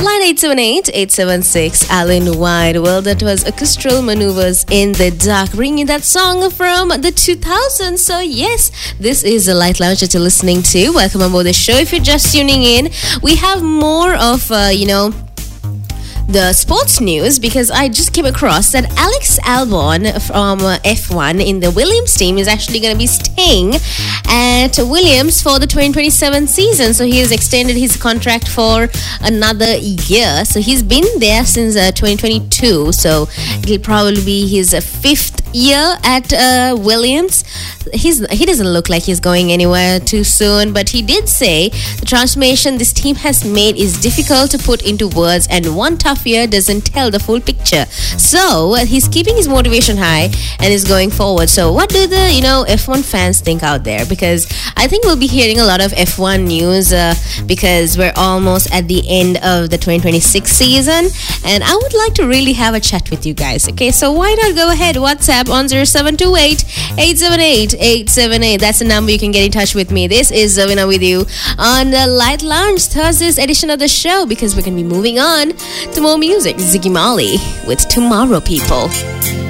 Line 878-876, Alan White. Well, that was Orchestral Maneuvers in the Dark, bringing that song from the 2000s. So yes, this is the Light Lounge that you're listening to. Welcome aboard the show. If you're just tuning in, we have more of, the sports news, because I just came across that Alex Albon from F1 in the Williams team is actually going to be staying at Williams for the 2027 season. So he has extended his contract for another year. So he's been there since 2022. So it'll probably be his fifth year at Williams. He doesn't look like he's going anywhere too soon, but he did say the transformation this team has made is difficult to put into words, and one tough year doesn't tell the full picture. So he's keeping his motivation high and is going forward. So what do the F1 fans think out there? Because I think we'll be hearing a lot of F1 news because we're almost at the end of the 2026 season, and I would like to really have a chat with you guys. Okay, so why not go ahead, WhatsApp on 0728-878-878. That's the number you can get in touch with me. This is Zavina with you on the Light Lounge Thursday's edition of the show, because we're going to be moving on to more music. Ziggy Marley with Tomorrow People.